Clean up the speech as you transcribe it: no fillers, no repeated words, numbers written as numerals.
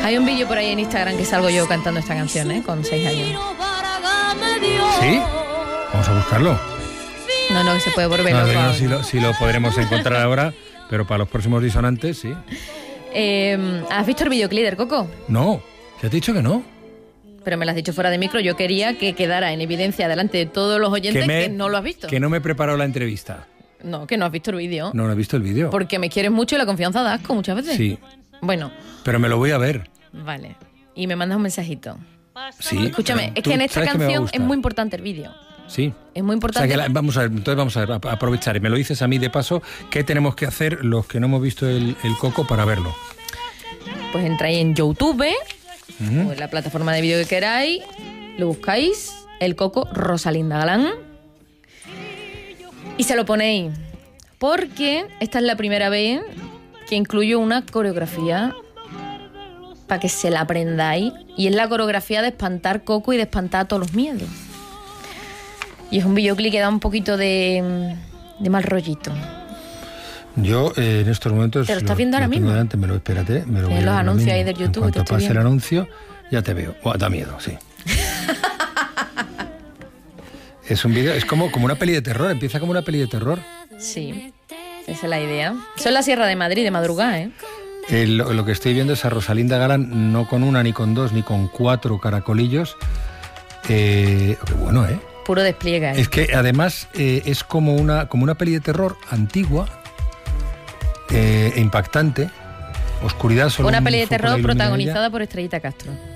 Hay un vídeo por ahí en Instagram que salgo yo cantando esta canción, con 6 años. ¿Sí? Vamos a buscarlo. No, que se puede volver no, loco. Si lo podremos encontrar ahora, pero para los próximos disonantes, sí. ¿Has visto el videoclip del Coco? No, ya te he dicho que no. Pero me lo has dicho fuera de micro. Yo quería que quedara en evidencia delante de todos los oyentes que no lo has visto. Que no me he preparado la entrevista. No, que no has visto el vídeo. No he visto el vídeo. Porque me quieres mucho y la confianza da asco muchas veces. Sí. Bueno. Pero me lo voy a ver. Vale. Y me mandas un mensajito. Sí. Escúchame, es que en esta canción es muy importante el vídeo. Sí. Es muy importante. O sea, vamos a aprovechar. Y me lo dices a mí de paso. ¿Qué tenemos que hacer los que no hemos visto el Coco para verlo? Pues entráis en YouTube o en la plataforma de vídeo que queráis, lo buscáis, el Coco Rosalinda Galán, y se lo ponéis. Porque esta es la primera vez que incluyo una coreografía para que se la aprendáis. Y es la coreografía de espantar Coco y de espantar todos los miedos. Y es un videoclip que da un poquito de mal rollito. Yo en estos momentos... ¿Te lo estás viendo ahora mismo? Espérate. Me lo voy los a ver anuncios mismo. ahí del YouTube. En cuanto pase el anuncio, ya te veo. Da miedo, sí. Es un vídeo, es como una peli de terror. Empieza como una peli de terror. Sí, esa es la idea. Eso es la Sierra de Madrid, de madrugada, Lo que estoy viendo es a Rosalinda Galán, no con una, ni con dos, ni con 4 caracolillos. Qué bueno, Puro despliegue. Es que además es como una peli de terror antigua, impactante, oscuridad solo. Una peli de terror protagonizada por Estrellita Castro.